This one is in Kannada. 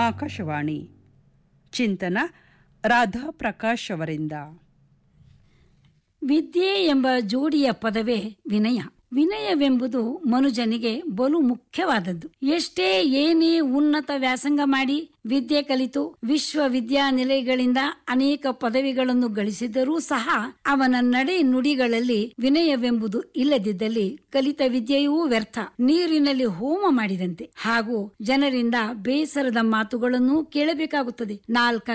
ಆಕಾಶವಾಣಿ ಚಿಂತನ ರಾಧಾ ಪ್ರಕಾಶ್ ಅವರಿಂದ. ವಿದ್ಯೆ ಎಂಬ ಜೋಡಿಯ ಪದವೇ ವಿನಯ. ವಿನಯವೆಂಬುದು ಮನುಜನಿಗೆ ಬಲು ಮುಖ್ಯವಾದದ್ದು. ಎಷ್ಟೇ ಏನೇ ಉನ್ನತ ವ್ಯಾಸಂಗ ಮಾಡಿ ವಿದ್ಯೆ ಕಲಿತು ವಿಶ್ವವಿದ್ಯಾನಿಲಯಗಳಿಂದ ಅನೇಕ ಪದವಿಗಳನ್ನು ಗಳಿಸಿದರೂ ಸಹ ಅವನ ನಡೆ ನುಡಿಗಳಲ್ಲಿ ವಿನಯವೆಂಬುದು ಇಲ್ಲದಿದ್ದಲ್ಲಿ ಕಲಿತ ವಿದ್ಯೆಯೂ ವ್ಯರ್ಥ, ನೀರಿನಲ್ಲಿ ಹೋಮ ಮಾಡಿದಂತೆ. ಹಾಗೂ ಜನರಿಂದ ಬೇಸರದ ಮಾತುಗಳನ್ನು ಕೇಳಬೇಕಾಗುತ್ತದೆ.